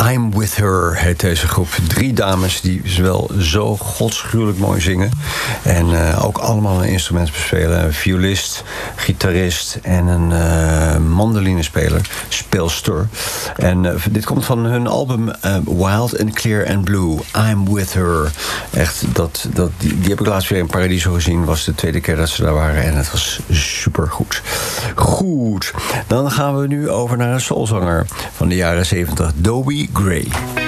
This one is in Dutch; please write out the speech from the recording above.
I'm With Her heet deze groep. 3 dames die wel zo godsgruwelijk mooi zingen. En ook allemaal een instrument bespelen. Een violist, gitarist en een mandolinespeler. Speelster. En dit komt van hun album Wild and Clear and Blue. I'm With Her. Echt, die heb ik laatst weer in Paradiso gezien. Was de 2e keer dat ze daar waren. En het was supergoed. Goed. Dan gaan we nu over naar een soulzanger van de jaren 70. Dobie Gray.